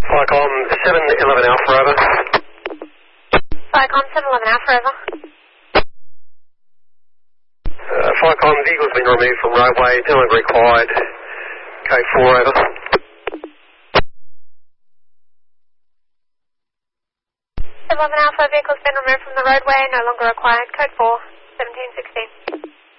Flycom 711 Alpha, over. Flycom 711 Alpha, over. Flycom, vehicle's been removed from roadway, no longer required. Code 4, over. 711 Alpha, vehicle's been removed from the roadway, no longer required. Code 4, 1716.